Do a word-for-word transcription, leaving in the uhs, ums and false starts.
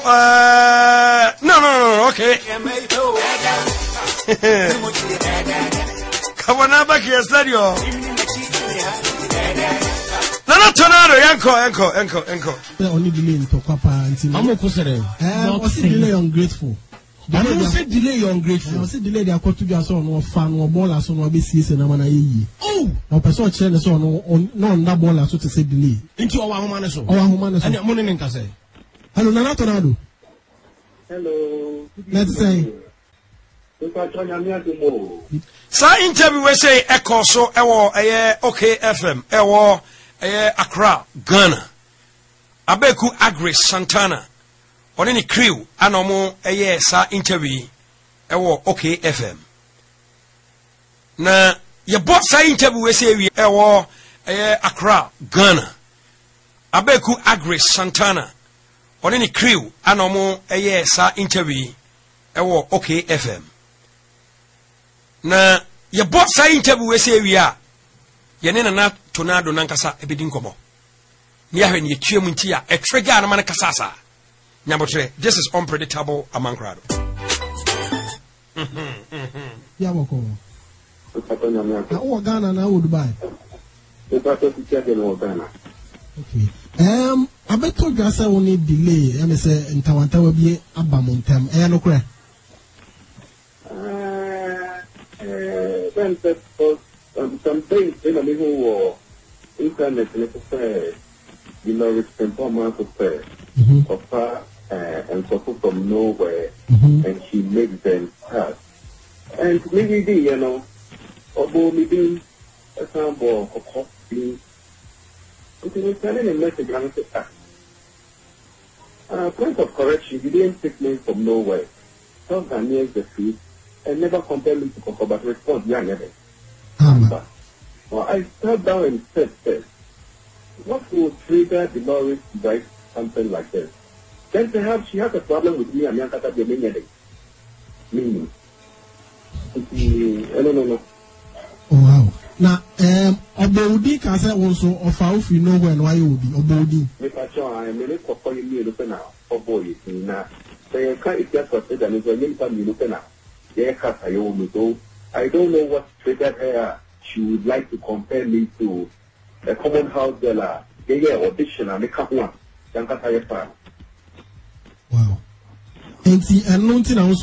Uh, no, no, no, no, okay. Come on, now back here, stadio. No, no, tornado, yanko, yanko, yanko, yanko. Only delay in Papa and I'm not considering. What's the delay ungrateful? I don't say delay you're ungrateful. I say delay they are called to be a son or fan or ball as on or B C S and Amana. Oh, or person chair the son or no, that ball as to say delay. Into our woman, so our woman, and your money in Casa. Hello, Nana Tornado. Hello. Let's say. Sa interview we say echo so ewo eye okay F M ewo eye Accra Ghana Abeku Agri Santana oni ni crew anomo eye sa interview ewo okay F M na ye bot sa interview we say ewo eye Accra Ghana Abeku Agri Santana oni ni crew anomo eye sa interview ewo okay F M na ye bot sa interview we say we are ye ne na tornado nankasa ebedi nkomo ni ahwe ni ye tue mu nti a e trigger na man kasa sa nyabotre. This is unpredictable amankrado. Mhm mhm ya boko na o Ghana na o Dubai. Okay. Um abeto gasa woni delay e say ntawantawa bi abamontam e no kra. Then um, some things in the middle of internet necessary, you know, it's performance of her, of her, and so from nowhere, mm-hmm. and she makes them start. And maybe the, you know, although maybe a sample of coffee, it is sending a message and say, ah, uh, point of correction, you didn't take me from nowhere. Some Ghanaians the truth. And never compare me to Coco, but respond, yeah, never. But, well, I sat down and said, said, what will trigger Dolores to write something like this? Then perhaps she has a problem with me and Yankata Gemini. Meaning. I don't know. Oh, wow. Now, um, Obodi can say also, of if you know when why you will be Obodi. If I try, I'm really calling me looking now. Oh, boy, now. So you can't just what said, and it's a young family looking now. I don't know what triggered her. She would like to compare me to a common house girl. Yeah, audition and make up one. Wow. And see, and nothing else.